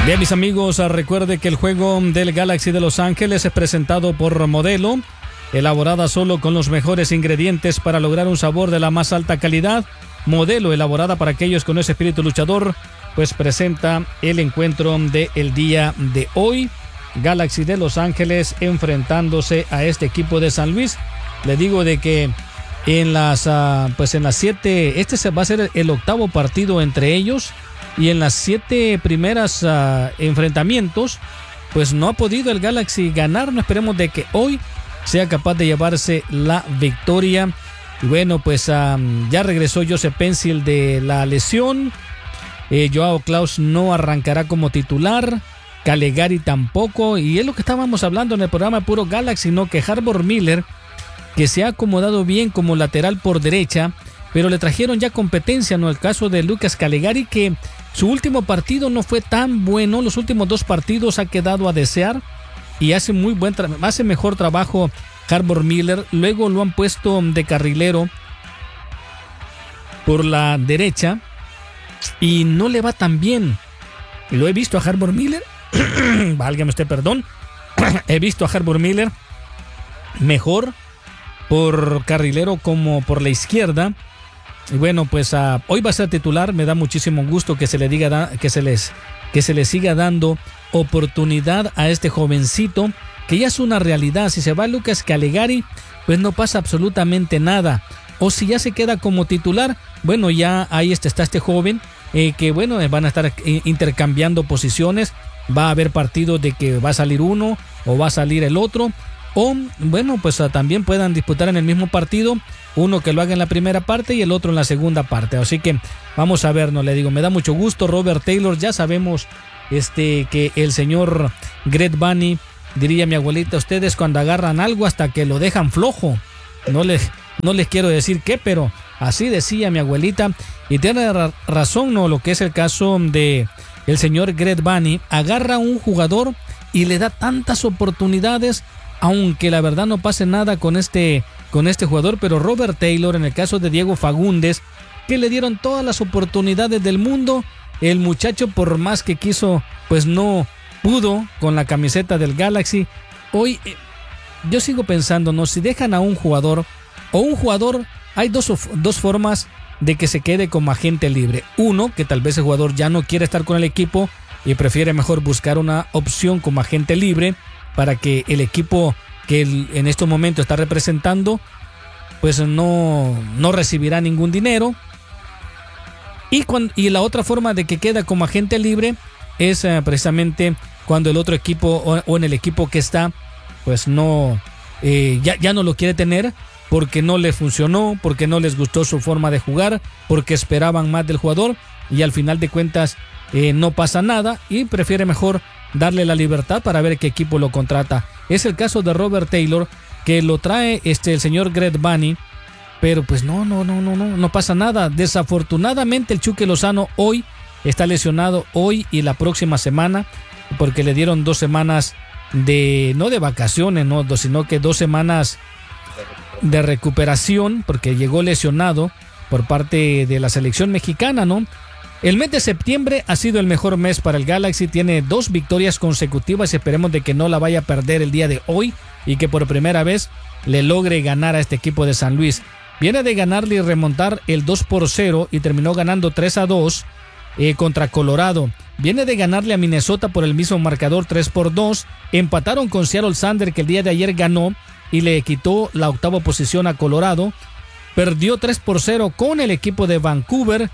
Bien, mis amigos, recuerde que el juego del Galaxy de Los Ángeles es presentado por Modelo, elaborada solo con los mejores ingredientes para lograr un sabor de la más alta calidad. Modelo, elaborada para aquellos con ese espíritu luchador, pues presenta el encuentro del día de hoy. Galaxy de Los Ángeles enfrentándose a este equipo de San Luis. Le digo de que en las 7, este va a ser el octavo partido entre ellos. Y en las 7 primeras enfrentamientos, pues no ha podido el Galaxy ganar. No esperemos de que hoy sea capaz de llevarse la victoria. Y bueno, pues ya regresó Joseph Pencil de la lesión. Joao Klaus no arrancará como titular. Calegari tampoco. Y es lo que estábamos hablando en el programa Puro Galaxy, ¿no? Que Harbor Miller, que se ha acomodado bien como lateral por derecha, pero le trajeron ya competencia, ¿no? El caso de Lucas Calegari, que su último partido no fue tan bueno. Los últimos 2 partidos ha quedado a desear y hace mejor trabajo Harbor Miller. Luego lo han puesto de carrilero por la derecha y no le va tan bien. Y lo he visto a Harbor Miller, válgame usted, perdón, he visto a Harbor Miller mejor por carrilero como por la izquierda. Y bueno, pues hoy va a ser titular. Me da muchísimo gusto que se le siga dando oportunidad a este jovencito, que ya es una realidad. Si se va Lucas Calegari, pues no pasa absolutamente nada. O si ya se queda como titular, bueno, ya ahí está este joven, que bueno, van a estar intercambiando posiciones. Va a haber partidos de que va a salir uno o va a salir el otro. O bueno, pues también puedan disputar en el mismo partido, uno que lo haga en la primera parte y el otro en la segunda parte. Así que vamos a ver, no le digo, me da mucho gusto. Robert Taylor, ya sabemos que el señor Greg Bunny, diría mi abuelita, ustedes cuando agarran algo hasta que lo dejan flojo. No les quiero decir qué, pero así decía mi abuelita. Y tiene razón, ¿no? Lo que es el caso de el señor Greg Bunny, agarra a un jugador y le da tantas oportunidades, aunque la verdad no pase nada con este jugador. Pero Robert Taylor, en el caso de Diego Fagundes, que le dieron todas las oportunidades del mundo, el muchacho por más que quiso, pues no pudo con la camiseta del Galaxy. Hoy yo sigo pensando, ¿no? Si dejan a un jugador, hay dos formas de que se quede como agente libre. Uno, que tal vez el jugador ya no quiere estar con el equipo y prefiere mejor buscar una opción como agente libre, para que el equipo que en este momento está representando pues no recibirá ningún dinero. Y la otra forma de que queda como agente libre es precisamente cuando el otro equipo o en el equipo que está pues no ya no lo quiere tener, porque no le funcionó, porque no les gustó su forma de jugar, porque esperaban más del jugador y al final de cuentas no pasa nada y prefiere mejor darle la libertad para ver qué equipo lo contrata. Es el caso de Robert Taylor, que lo trae el señor Greg Bunny, pero pues no pasa nada. Desafortunadamente el Chucky Lozano hoy está lesionado, hoy y la próxima semana, porque le dieron 2 semanas no de vacaciones, sino que 2 semanas de recuperación, porque llegó lesionado por parte de la selección mexicana, ¿no? El mes de septiembre ha sido el mejor mes para el Galaxy, tiene 2 victorias consecutivas y esperemos de que no la vaya a perder el día de hoy y que por primera vez le logre ganar a este equipo de San Luis. Viene de ganarle y remontar el 2-0 y terminó ganando 3-2 contra Colorado. Viene de ganarle a Minnesota por el mismo marcador 3-2. Empataron con Seattle Sander, que el día de ayer ganó y le quitó la 8ª posición a Colorado. Perdió 3-0 con el equipo de Vancouver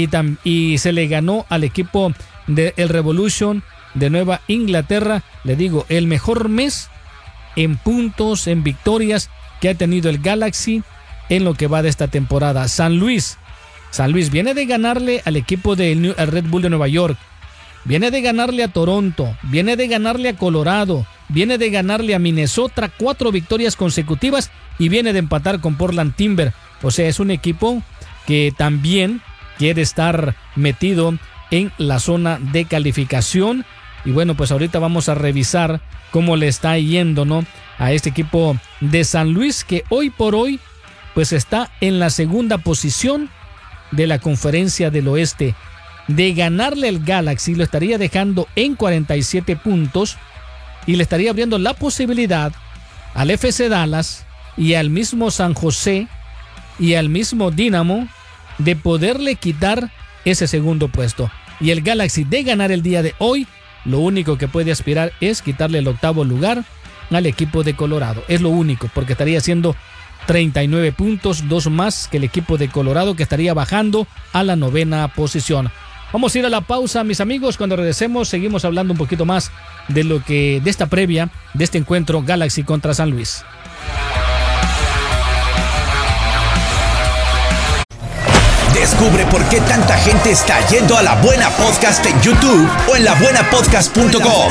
y se le ganó al equipo de el Revolution de Nueva Inglaterra. Le digo, el mejor mes en puntos, en victorias que ha tenido el Galaxy en lo que va de esta temporada. San Luis viene de ganarle al equipo del Red Bull de Nueva York, viene de ganarle a Toronto, viene de ganarle a Colorado, viene de ganarle a Minnesota, 4 victorias consecutivas y viene de empatar con Portland Timber. O sea, es un equipo que también quiere estar metido en la zona de calificación. Y bueno, pues ahorita vamos a revisar cómo le está yendo, ¿no?, a este equipo de San Luis, que hoy por hoy pues está en la 2ª posición de la Conferencia del Oeste. de ganarle al Galaxy, lo estaría dejando en 47 puntos y le estaría abriendo la posibilidad al FC Dallas y al mismo San José y al mismo Dinamo de poderle quitar ese segundo puesto. Y el Galaxy, de ganar el día de hoy, lo único que puede aspirar es quitarle el octavo lugar al equipo de Colorado. Es lo único, porque estaría haciendo 39 puntos, 2 más que el equipo de Colorado, que estaría bajando a la 9ª posición. Vamos a ir a la pausa, mis amigos. Cuando regresemos seguimos hablando un poquito más de esta previa de este encuentro Galaxy contra San Luis. Descubre por qué tanta gente está yendo a La Buena Podcast en YouTube o en labuenapodcast.com.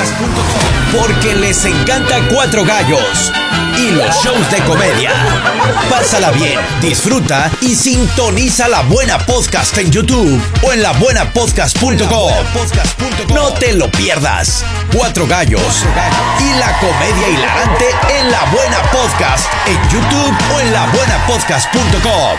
Porque les encanta Cuatro Gallos y los shows de comedia. Pásala bien, disfruta y sintoniza La Buena Podcast en YouTube o en labuenapodcast.com. No te lo pierdas. Cuatro Gallos y la comedia hilarante en La Buena Podcast en YouTube o en labuenapodcast.com.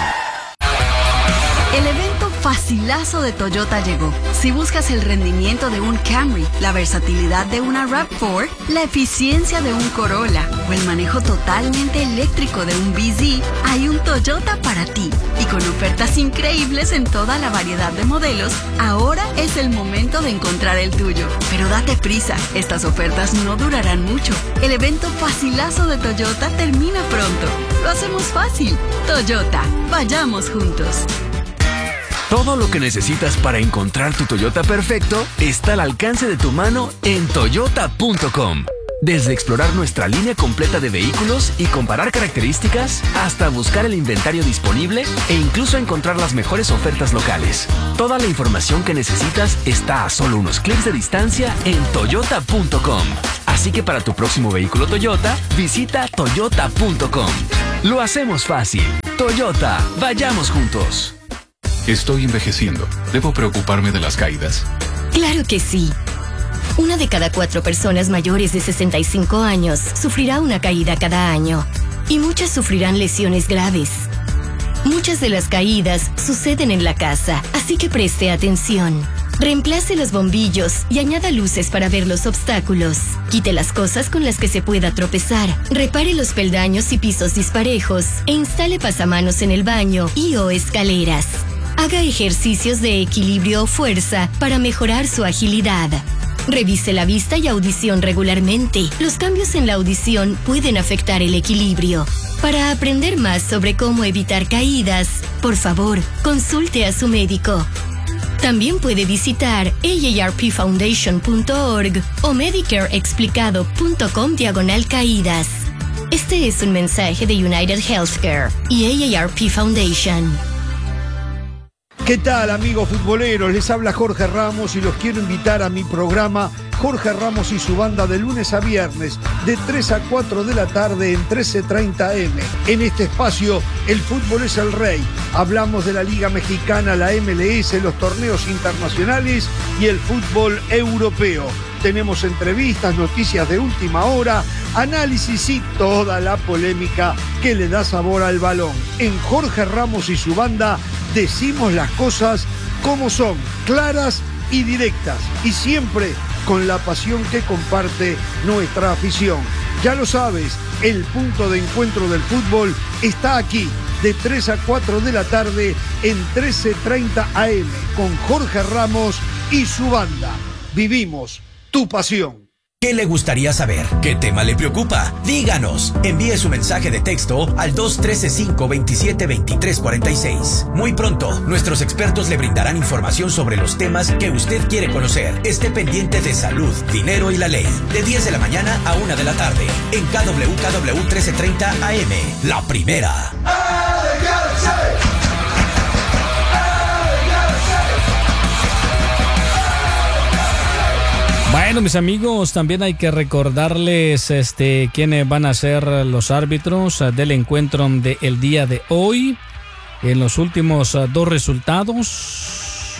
El evento facilazo de Toyota llegó. Si buscas el rendimiento de un Camry, la versatilidad de una RAV4, la eficiencia de un Corolla o el manejo totalmente eléctrico de un BZ, hay un Toyota para ti. Y con ofertas increíbles en toda la variedad de modelos, ahora es el momento de encontrar el tuyo. Pero date prisa, estas ofertas no durarán mucho. El evento facilazo de Toyota termina pronto. Lo hacemos fácil. Toyota, vayamos juntos. Todo lo que necesitas para encontrar tu Toyota perfecto está al alcance de tu mano en toyota.com. Desde explorar nuestra línea completa de vehículos y comparar características, hasta buscar el inventario disponible e incluso encontrar las mejores ofertas locales. Toda la información que necesitas está a solo unos clics de distancia en toyota.com. Así que para tu próximo vehículo Toyota, visita toyota.com. Lo hacemos fácil. Toyota, vayamos juntos. Estoy envejeciendo. ¿Debo preocuparme de las caídas? Claro que sí. 1 de cada 4 personas mayores de 65 años sufrirá una caída cada año, y muchas sufrirán lesiones graves. Muchas de las caídas suceden en la casa, así que preste atención. Reemplace los bombillos y añada luces para ver los obstáculos. Quite las cosas con las que se pueda tropezar. Repare los peldaños y pisos disparejos e instale pasamanos en el baño y/o escaleras. Haga ejercicios de equilibrio o fuerza para mejorar su agilidad. Revise la vista y audición regularmente. Los cambios en la audición pueden afectar el equilibrio. Para aprender más sobre cómo evitar caídas, por favor, consulte a su médico. También puede visitar aarpfoundation.org o medicareexplicado.com/caídas. Este es un mensaje de United Healthcare y AARP Foundation. ¿Qué tal, amigos futboleros? Les habla Jorge Ramos y los quiero invitar a mi programa Jorge Ramos y su banda de lunes a viernes de 3 a 4 de la tarde en 13:30 AM. En este espacio, el fútbol es el rey. Hablamos de la Liga Mexicana, la MLS, los torneos internacionales y el fútbol europeo. Tenemos entrevistas, noticias de última hora, análisis y toda la polémica que le da sabor al balón. En Jorge Ramos y su banda decimos las cosas como son, claras y directas, y siempre con la pasión que comparte nuestra afición. Ya lo sabes, el punto de encuentro del fútbol está aquí, de 3 a 4 de la tarde en 13:30 AM, con Jorge Ramos y su banda. Vivimos tu pasión. ¿Qué le gustaría saber? ¿Qué tema le preocupa? Díganos. Envíe su mensaje de texto al 213-527-2346. Muy pronto, nuestros expertos le brindarán información sobre los temas que usted quiere conocer. Esté pendiente de salud, dinero y la ley. De 10 de la mañana a 1 de la tarde. En KWKW 1330 AM. La primera. Bueno, mis amigos, también hay que recordarles quiénes van a ser los árbitros del encuentro del día de hoy. En los últimos dos resultados,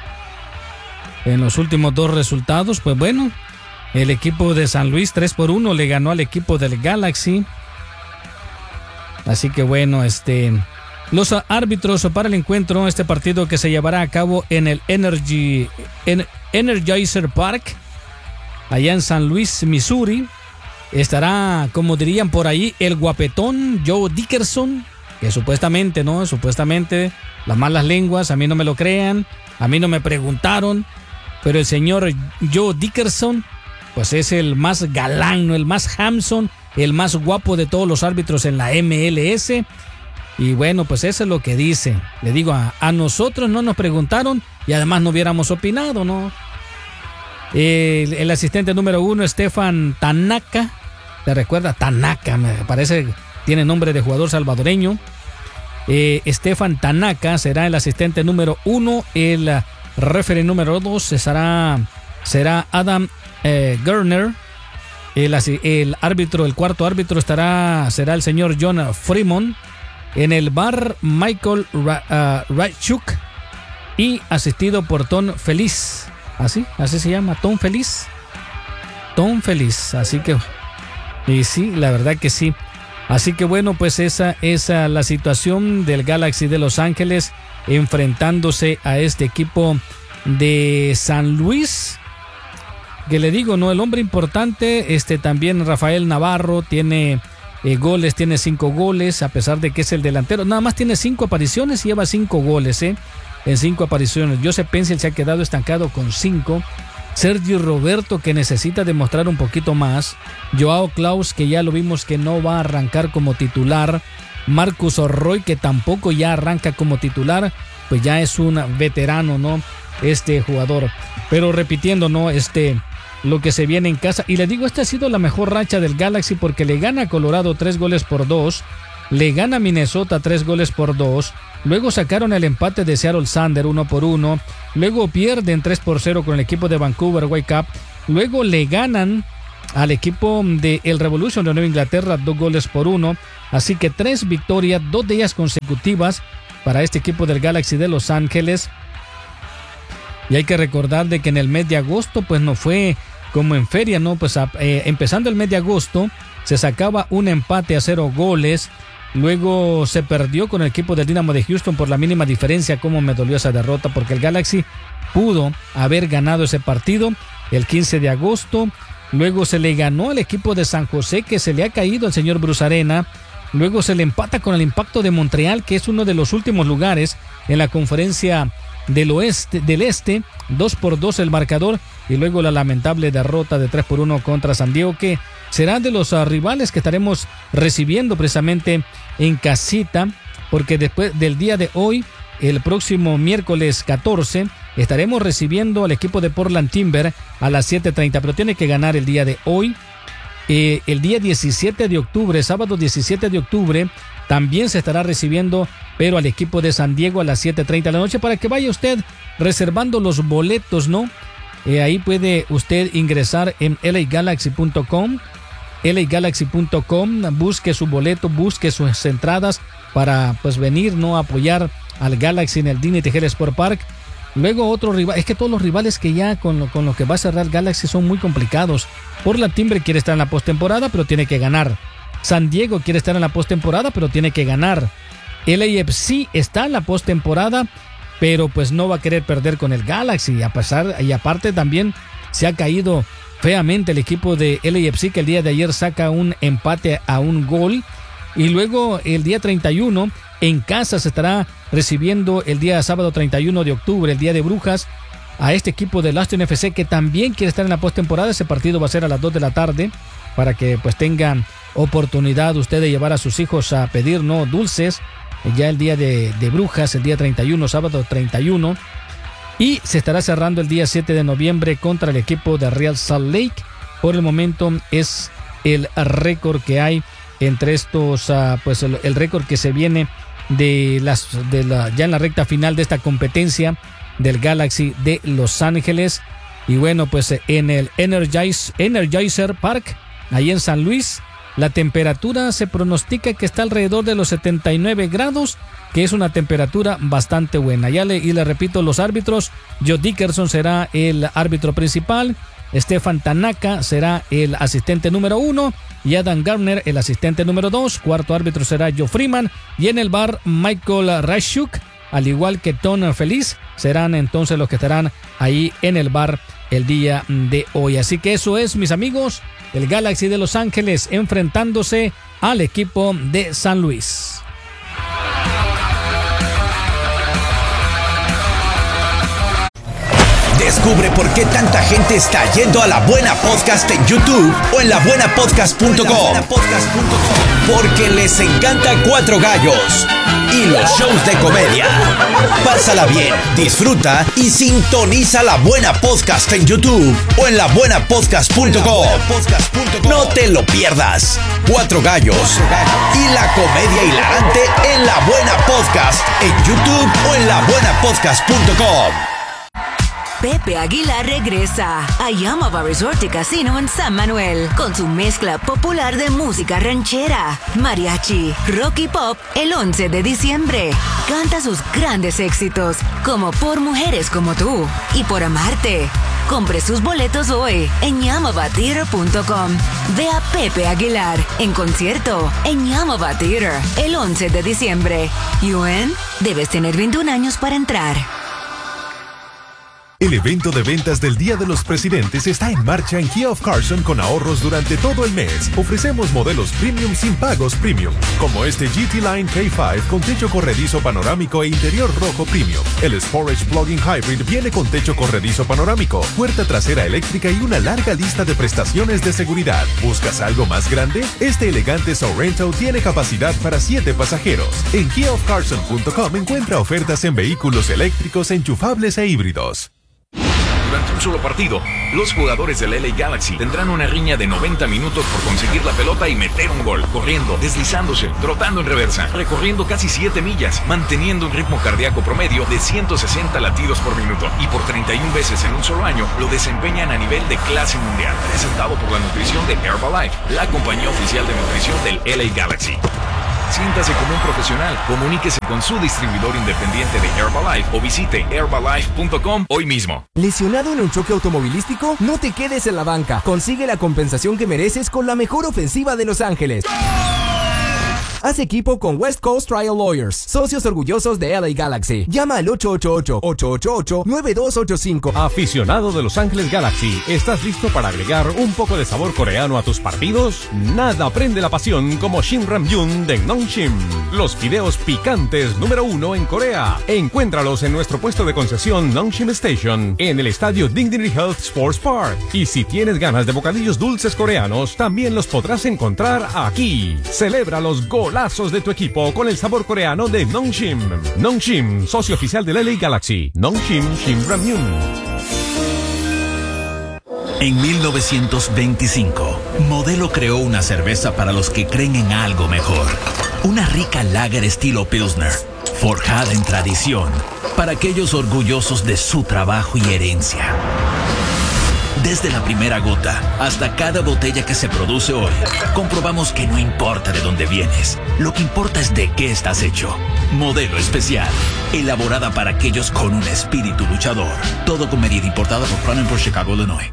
pues bueno, el equipo de San Luis 3-1 le ganó al equipo del Galaxy. Así que bueno, Los árbitros para el encuentro, este partido que se llevará a cabo en el Energizer Park, allá en San Luis, Missouri, estará, como dirían por ahí, el guapetón Joe Dickerson, que supuestamente, las malas lenguas, a mí no me lo crean, a mí no me preguntaron, pero el señor Joe Dickerson, pues es el más galán, ¿no? El más handsome, el más guapo de todos los árbitros en la MLS. Y bueno, pues eso es lo que dice. Le digo, a nosotros no nos preguntaron y además no hubiéramos opinado, ¿no? El asistente número 1, Stefan Tanaka. ¿Te recuerda? Tanaka, me parece, tiene nombre de jugador salvadoreño. Stefan Tanaka será el asistente número 1. El referee número 2 será Adam Gerner. El árbitro, el cuarto árbitro será el señor John Fremont. En el bar, Michael Ratchuk, y asistido por Tom Feliz. Así se llama, Tom Feliz. Así que, y sí, la verdad que sí. Así que bueno, pues esa es la situación del Galaxy de Los Ángeles enfrentándose a este equipo de San Luis. Que le digo, ¿no? El hombre importante, también Rafael Navarro tiene goles, tiene 5 goles, a pesar de que es el delantero. Nada más tiene 5 apariciones y lleva 5 goles, en 5 apariciones. Joseph Pencil se ha quedado estancado con 5. Sergio Roberto, que necesita demostrar un poquito más. Joao Klaus, que ya lo vimos que no va a arrancar como titular. Marcus Roy, que tampoco ya arranca como titular. Pues ya es un veterano, ¿no? Este jugador. Pero repitiendo, ¿no? Lo que se viene en casa. Y le digo, esta ha sido la mejor racha del Galaxy porque le gana a Colorado 3-2, le gana a Minnesota 3-2, luego sacaron el empate de Seattle Sander 1-1, luego pierden 3-0 con el equipo de Vancouver Whitecaps, luego le ganan al equipo de el Revolution de Nueva Inglaterra 2-1, así que 3 victorias, 2 de ellas consecutivas para este equipo del Galaxy de Los Ángeles. Y hay que recordar de que en el mes de agosto pues no fue como en feria, ¿no? Pues empezando el mes de agosto se sacaba un empate a 0 goles, luego se perdió con el equipo del Dynamo de Houston por la mínima diferencia. Cómo me dolió esa derrota, porque el Galaxy pudo haber ganado ese partido el 15 de agosto, luego se le ganó al equipo de San José, que se le ha caído al señor Bruce Arena, luego se le empata con el Impacto de Montreal, que es uno de los últimos lugares en la conferencia del este, 2-2 el marcador, y luego la lamentable derrota de 3-1 contra San Diego, que será de los rivales que estaremos recibiendo precisamente en casita, porque después del día de hoy, el próximo miércoles 14, estaremos recibiendo al equipo de Portland Timber a las 7:30, pero tiene que ganar el día de hoy. El día 17 de octubre, sábado 17 de octubre, también se estará recibiendo, pero al equipo de San Diego a las 7:30 de la noche, para que vaya usted reservando los boletos, ¿no? Ahí puede usted ingresar en LAGalaxy.com, busque su boleto, busque sus entradas para pues venir, ¿no? A apoyar al Galaxy en el Dignity Health Sport Park. Luego otro rival, es que todos los rivales que ya con lo que va a cerrar Galaxy son muy complicados. Portland Timber quiere estar en la postemporada, pero tiene que ganar. San Diego quiere estar en la postemporada, pero tiene que ganar. LAFC está en la postemporada, pero pues no va a querer perder con el Galaxy. Y aparte también se ha caído feamente el equipo de LAFC, que el día de ayer saca un empate a 1 gol. Y luego el día 31 en casa se estará recibiendo el día sábado 31 de octubre, el día de Brujas, a este equipo de Austin FC, que también quiere estar en la postemporada. Ese partido va a ser a las 2 de la tarde para que pues tengan oportunidad usted de llevar a sus hijos a pedir, ¿no?, dulces ya el día de Brujas, el día 31, sábado 31. Y se estará cerrando el día 7 de noviembre contra el equipo de Real Salt Lake. Por el momento es el récord que hay entre estos, pues el récord que se viene ya en la recta final de esta competencia del Galaxy de Los Ángeles. Y bueno, pues en el Energizer Park, ahí en San Luis, la temperatura se pronostica que está alrededor de los 79 grados, que es una temperatura bastante buena. Y le repito, los árbitros: Joe Dickerson será el árbitro principal, Stefan Tanaka será el asistente número 1 y Adam Gardner el asistente número 2. Cuarto árbitro será Joe Freeman y en el bar Michael Rashuk, al igual que Ton Feliz, serán entonces los que estarán ahí en el bar el día de hoy. Así que eso es, mis amigos, el Galaxy de Los Ángeles enfrentándose al equipo de San Luis. Descubre por qué tanta gente está yendo a La Buena Podcast en YouTube o en labuenapodcast.com. Porque les encanta Cuatro Gallos y los shows de comedia. Pásala bien, disfruta y sintoniza La Buena Podcast en YouTube o en labuenapodcast.com. No te lo pierdas. Cuatro Gallos y la comedia hilarante en La Buena Podcast en YouTube o en labuenapodcast.com. Pepe Aguilar regresa a Yamava Resort y Casino en San Manuel con su mezcla popular de música ranchera, mariachi, rock y pop el 11 de diciembre. Canta sus grandes éxitos como Por Mujeres Como Tú y Por Amarte. Compre sus boletos hoy en YamavaTheater.com. Ve a Pepe Aguilar en concierto en Yamava Theater el 11 de diciembre. UN, debes tener 21 años para entrar. El evento de ventas del Día de los Presidentes está en marcha en Kia of Carson con ahorros durante todo el mes. Ofrecemos modelos premium sin pagos premium, como este GT Line K5 con techo corredizo panorámico e interior rojo premium. El Sportage Plug-in Hybrid viene con techo corredizo panorámico, puerta trasera eléctrica y una larga lista de prestaciones de seguridad. ¿Buscas algo más grande? Este elegante Sorrento tiene capacidad para 7 pasajeros. En KiaofCarson.com encuentra ofertas en vehículos eléctricos, enchufables e híbridos. Durante un solo partido, los jugadores del LA Galaxy tendrán una riña de 90 minutos por conseguir la pelota y meter un gol, corriendo, deslizándose, trotando en reversa, recorriendo casi 7 millas, manteniendo un ritmo cardíaco promedio de 160 latidos por minuto y por 31 veces en un solo año lo desempeñan a nivel de clase mundial. Presentado por la nutrición de Herbalife, la compañía oficial de nutrición del LA Galaxy. Siéntase como un profesional, comuníquese con su distribuidor independiente de Herbalife o visite herbalife.com hoy mismo. ¿Lesionado en un choque automovilístico? No te quedes en la banca. Consigue la compensación que mereces con la mejor ofensiva de Los Ángeles. Haz equipo con West Coast Trial Lawyers, socios orgullosos de LA Galaxy. Llama al 888-888-9285. Aficionado de Los Ángeles Galaxy, ¿estás listo para agregar un poco de sabor coreano a tus partidos? Nada prende la pasión como Shin Ramyun de Nongshim, los fideos picantes número 1 en Corea. Encuéntralos en nuestro puesto de concesión Nongshim Station, en el estadio Dignity Health Sports Park. Y si tienes ganas de bocadillos dulces coreanos, también los podrás encontrar aquí. Celebra los golazos de tu equipo con el sabor coreano de Nongshim. Nongshim, socio oficial del LA Galaxy. Nongshim Shin Ramyun. En 1925, Modelo creó una cerveza para los que creen en algo mejor. Una rica lager estilo Pilsner, forjada en tradición, para aquellos orgullosos de su trabajo y herencia. Desde la primera gota hasta cada botella que se produce hoy, comprobamos que no importa de dónde vienes, lo que importa es de qué estás hecho. Modelo especial, elaborada para aquellos con un espíritu luchador. Todo con medida, importada por Crown por Chicago, Illinois.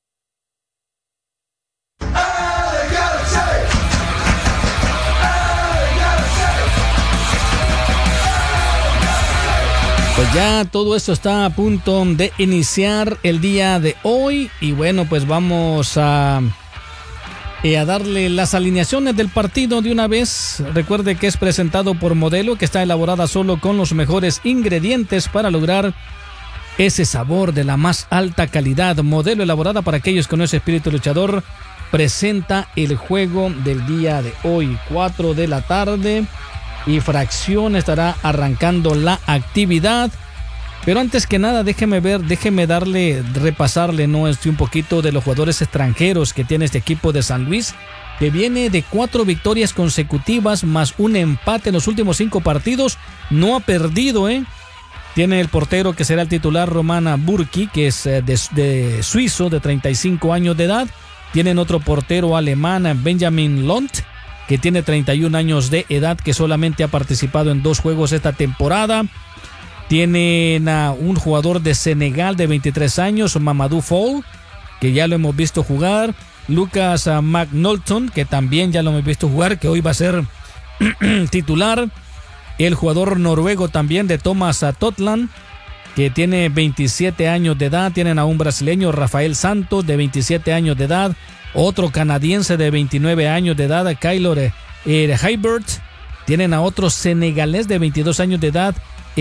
Pues ya todo esto está a punto de iniciar el día de hoy y bueno, pues vamos a darle las alineaciones del partido de una vez. Recuerde que es presentado por Modelo, que está elaborada solo con los mejores ingredientes para lograr ese sabor de la más alta calidad. Modelo, elaborada para aquellos con ese espíritu luchador, presenta el juego del día de hoy, 4 de la tarde. Y Fracción estará arrancando la actividad. Pero antes que nada, déjeme repasarle un poquito de los jugadores extranjeros que tiene este equipo de San Luis, que viene de 4 victorias consecutivas más un empate en los últimos 5 partidos. No ha perdido, Tiene el portero que será el titular, Romana Burki, que es de suizo, de 35 años de edad. Tienen otro portero alemán, Benjamin Lont, que tiene 31 años de edad, que solamente ha participado en 2 juegos esta temporada. Tienen a un jugador de Senegal de 23 años, Mamadou Fall, que ya lo hemos visto jugar. Lucas McNulton, que también ya lo hemos visto jugar, que hoy va a ser titular. El jugador noruego también de Thomas Totland, que tiene 27 años de edad. Tienen a un brasileño, Rafael Santos, de 27 años de edad. Otro canadiense de 29 años de edad, Kyler Haibert. Tienen a otro senegalés de 22 años de edad,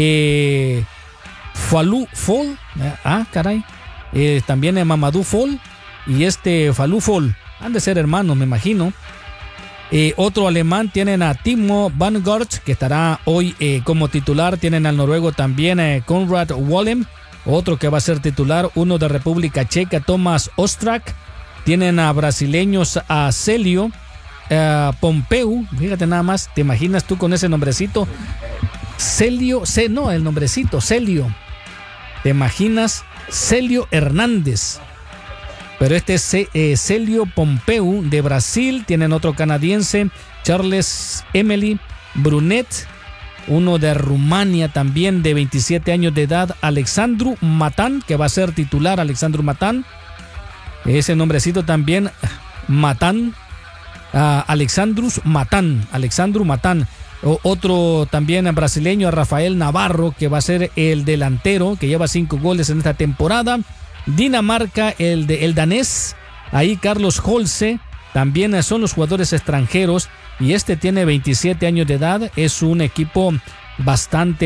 Falou Fall. También Mamadou Fall. Y Falou Fall, han de ser hermanos, me imagino. Otro alemán, tienen a Timo Vanguard, que estará hoy como titular. Tienen al noruego también, Konrad Wollem, otro que va a ser titular. Uno de República Checa, Thomas Ostrak. Tienen a brasileños, a Celio Pompeu. Fíjate nada más, ¿te imaginas tú con ese nombrecito? Celio, el nombrecito, Celio. ¿Te imaginas? Celio Hernández. Pero este es Celio Pompeu de Brasil. Tienen otro canadiense, Charles Emily Brunet. Uno de Rumania también de 27 años de edad, Alexandru Matan, que va a ser titular, Alexandru Matan. Ese nombrecito también, Matan. Alexandru Matan. Otro también brasileño, Rafael Navarro, que va a ser el delantero, que lleva 5 goles en esta temporada. Dinamarca, el danés, ahí Carlos Holse, también son los jugadores extranjeros, y tiene 27 años de edad. Es un equipo bastante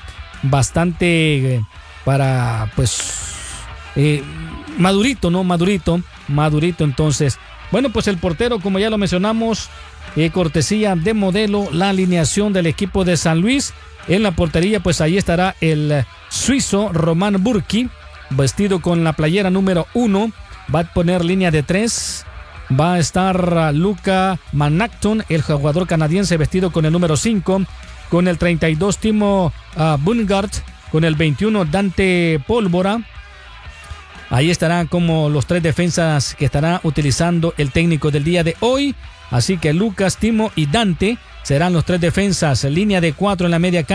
para madurito, ¿no? Madurito. Entonces, bueno, pues el portero, como ya lo mencionamos, cortesía de Modelo, la alineación del equipo de San Luis. En la portería, pues ahí estará el suizo Roman Burki, vestido con la playera número 1. Va a poner línea de 3. Va a estar Luca Manacton, el jugador canadiense, vestido con el número 5. Con el 32, Timo Bungard. Con el 21, Dante Pólvora. Ahí estarán como los 3 defensas que estará utilizando el técnico del día de hoy. Así que Lucas, Timo y Dante serán los 3 defensas. Línea de 4 en la media cancha.